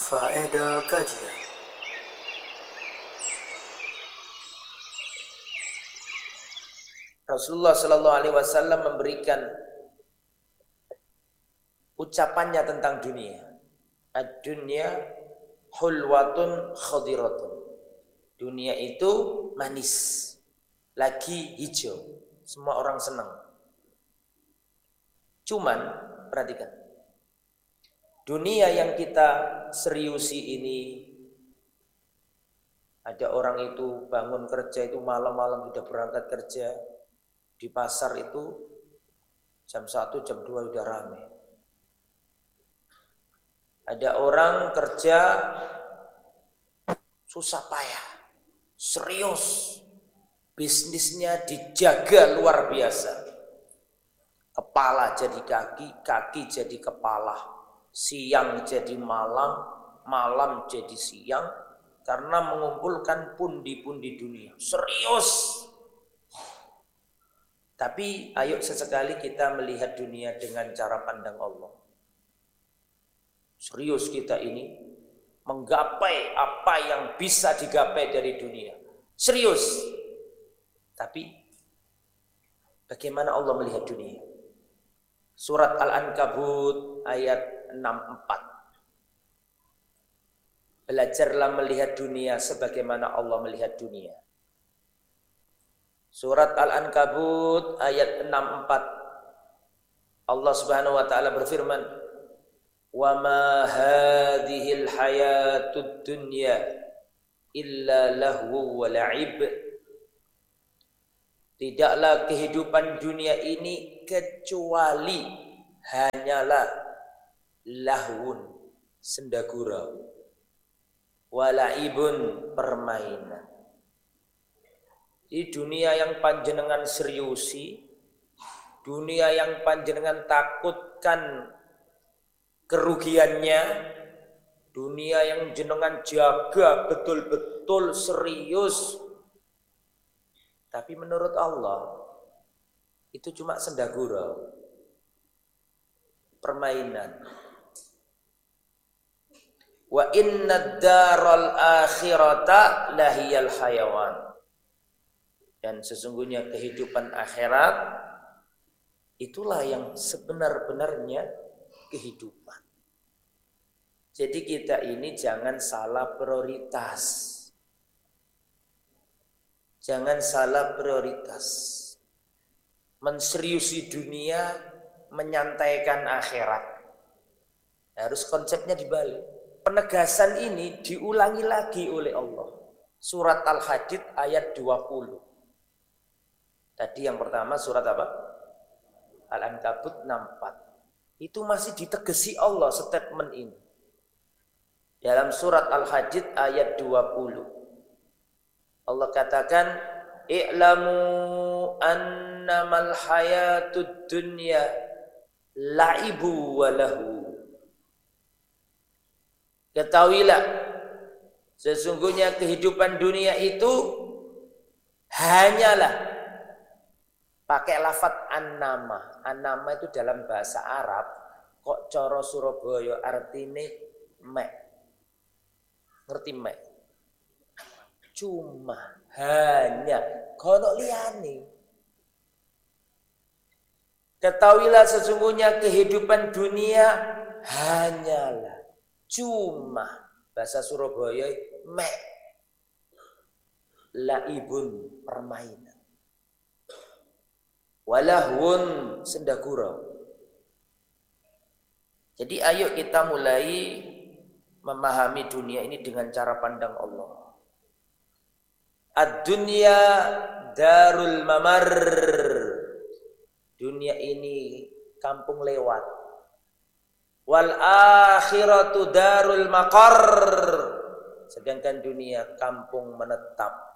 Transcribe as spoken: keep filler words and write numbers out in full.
Faedah kajian. Rasulullah Shallallahu Alaihi Wasallam memberikan ucapannya tentang dunia. Ad-dunya hulwatun khadiratun. Dunia itu manis, lagi hijau. Semua orang senang. Cuman, perhatikan. Dunia yang kita seriusi ini, ada orang itu bangun kerja itu malam-malam sudah berangkat kerja. Di pasar itu jam satu, jam dua udah rame. Ada orang kerja susah payah, serius. Bisnisnya dijaga luar biasa. Kepala jadi kaki, kaki jadi kepala. Siang jadi malam, malam jadi siang. Karena mengumpulkan pundi-pundi dunia. Serius. Tapi ayo sesekali kita melihat dunia dengan cara pandang Allah. Serius kita ini menggapai apa yang bisa digapai dari dunia. Serius. Tapi bagaimana Allah melihat dunia? Surat Al-Ankabut ayat enam puluh empat. Belajarlah melihat dunia sebagaimana Allah melihat dunia. Surat Al-Ankabut ayat enam puluh empat. Allah Subhanahu wa taala berfirman, "Wa ma hadhil hayatud dunya illa lahu wa la'ib." Tidaklah kehidupan dunia ini kecuali hanyalah lahun, senda gurau, wa la'ibun, permainan. Di dunia yang panjenengan seriusi, dunia yang panjenengan takutkan kerugiannya, dunia yang jenengan jaga betul-betul serius, tapi menurut Allah itu cuma senda gurau, permainan. Wa inna daral akhirata lahiyal hayawan. Dan sesungguhnya kehidupan akhirat itulah yang sebenar-benarnya kehidupan. Jadi kita ini jangan salah prioritas. Jangan salah prioritas. Menseriusi dunia, menyantaikan akhirat. Harus konsepnya dibalik. Penegasan ini diulangi lagi oleh Allah. Surat Al-Hadid ayat dua puluh. Tadi yang pertama surat apa? Al-Ankabut enam puluh empat. Itu masih ditegesi Allah statement ini. Dalam surat Al-Hadid ayat dua puluh. Allah katakan, "I'lamu annamal hayatud dunya la'ibu wa lahu." Ketahuilah, sesungguhnya kehidupan dunia itu hanyalah, pakai lafadz annama. Annama itu dalam bahasa Arab, kok coro Surabaya artine mek. Ngerti mek? Cuma, hanya, kono liyane. Ketahuilah sesungguhnya kehidupan dunia hanyalah, cuma, bahasa Surabaya mek, laibun, permainan, walahun, senda gurau. Jadi ayo kita mulai memahami dunia ini dengan cara pandang Allah. Ad-dunya darul mamar. Dunia ini kampung lewat. Wal akhiratu darul maqar. Sedangkan dunia kampung menetap.